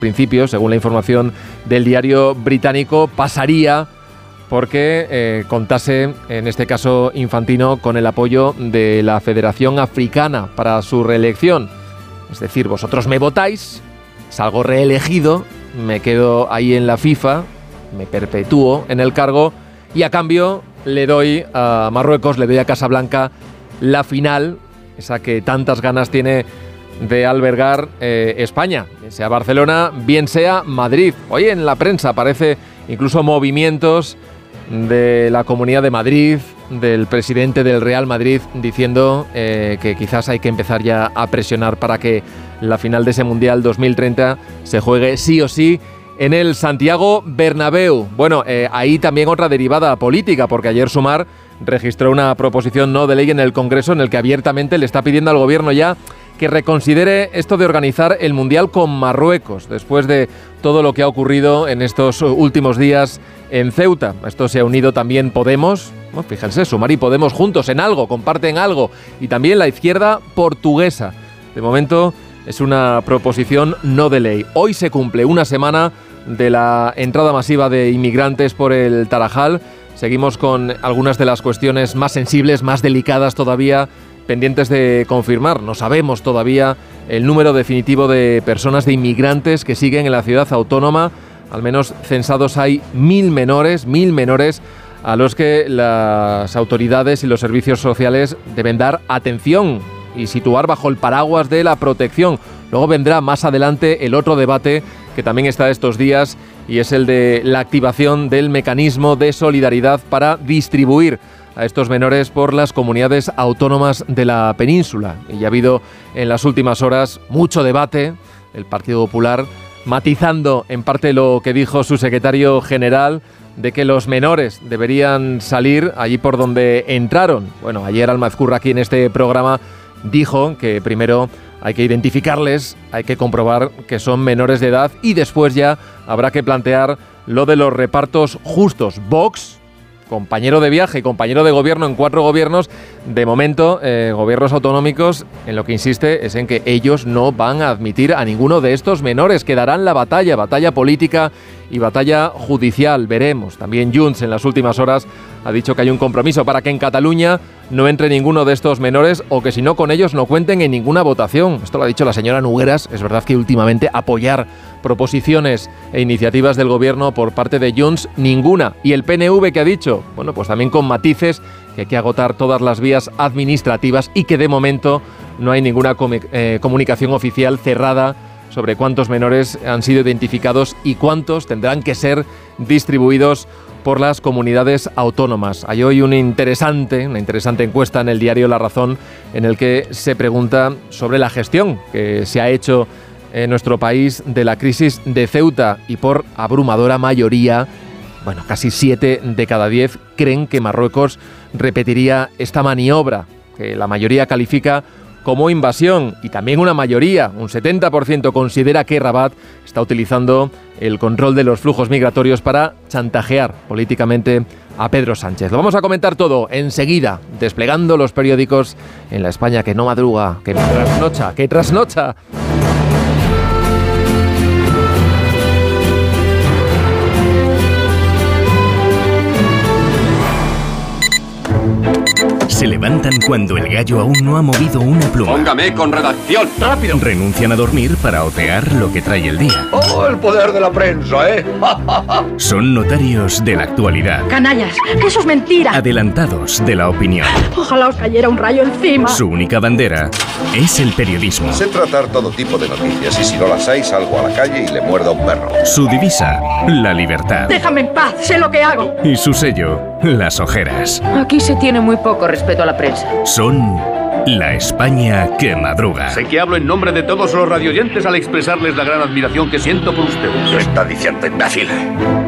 principio, según la información del diario británico, pasaría porque contase, en este caso Infantino, con el apoyo de la Federación Africana para su reelección. Es decir, vosotros me votáis, salgo reelegido, me quedo ahí en la FIFA, me perpetúo en el cargo y a cambio le doy a Marruecos, le doy a Casablanca la final, esa que tantas ganas tiene de albergar España, bien sea Barcelona, bien sea Madrid. Hoy en la prensa aparece incluso movimientos de la Comunidad de Madrid, del presidente del Real Madrid, diciendo que quizás hay que empezar ya a presionar para que la final de ese Mundial 2030 se juegue sí o sí en el Santiago Bernabéu. Bueno, ahí también otra derivada política, porque ayer Sumar registró una proposición no de ley en el Congreso en el que abiertamente le está pidiendo al gobierno ya que reconsidere esto de organizar el Mundial con Marruecos, después de todo lo que ha ocurrido en estos últimos días en Ceuta. A esto se ha unido también Podemos. Bueno, fíjense, Sumar y Podemos juntos en algo, comparten algo. Y también la izquierda portuguesa. De momento es una proposición no de ley. Hoy se cumple una semana de la entrada masiva de inmigrantes por el Tarajal. Seguimos con algunas de las cuestiones más sensibles, más delicadas todavía, pendientes de confirmar. No sabemos todavía el número definitivo de personas, de inmigrantes que siguen en la ciudad autónoma. Al menos censados hay 1.000 menores a los que las autoridades y los servicios sociales deben dar atención y situar bajo el paraguas de la protección. Luego vendrá más adelante el otro debate que también está estos días y es el de la activación del mecanismo de solidaridad para distribuir a estos menores por las comunidades autónomas de la península. Y ya ha habido en las últimas horas mucho debate, el Partido Popular matizando en parte lo que dijo su secretario general de que los menores deberían salir allí por donde entraron. Bueno, ayer Almazcurra aquí en este programa dijo que primero hay que identificarles, hay que comprobar que son menores de edad y después ya habrá que plantear lo de los repartos justos. Vox, compañero de viaje y compañero de gobierno en 4 gobiernos, de momento, gobiernos autonómicos, en lo que insiste es en que ellos no van a admitir a ninguno de estos menores, que darán la batalla política y batalla judicial, veremos. También Junts en las últimas horas ha dicho que hay un compromiso para que en Cataluña no entre ninguno de estos menores o que si no con ellos no cuenten en ninguna votación. Esto lo ha dicho la señora Nogueras. Es verdad que últimamente apoyar proposiciones e iniciativas del gobierno por parte de Junts, ninguna. Y el PNV, que ha dicho, bueno, pues también con matices, que hay que agotar todas las vías administrativas y que de momento no hay ninguna comunicación oficial cerrada sobre cuántos menores han sido identificados y cuántos tendrán que ser distribuidos por las comunidades autónomas. Hay hoy una interesante encuesta en el diario La Razón en el que se pregunta sobre la gestión que se ha hecho en nuestro país de la crisis de Ceuta y por abrumadora mayoría, bueno, casi 7 de cada 10 creen que Marruecos repetiría esta maniobra, que la mayoría califica como invasión y también una mayoría, un 70%, considera que Rabat está utilizando el control de los flujos migratorios para chantajear políticamente a Pedro Sánchez. Lo vamos a comentar todo enseguida, desplegando los periódicos en la España que no madruga, que trasnocha, que trasnocha. Se levantan cuando el gallo aún no ha movido una pluma. Póngame con redacción, rápido. Renuncian a dormir para otear lo que trae el día. ¡Oh, el poder de la prensa, eh! Son notarios de la actualidad. Canallas, que eso es mentira. Adelantados de la opinión. Ojalá os cayera un rayo encima. Su única bandera es el periodismo. Sé tratar todo tipo de noticias y si no las hay salgo a la calle y le muerdo a un perro. Su divisa, la libertad. Déjame en paz, sé lo que hago. Y su sello, las ojeras. Aquí se tiene muy poco respeto a la prensa. Son la España que madruga. Sé que hablo en nombre de todos los radioyentes al expresarles la gran admiración que siento por ustedes. Lo está diciendo, imbécil.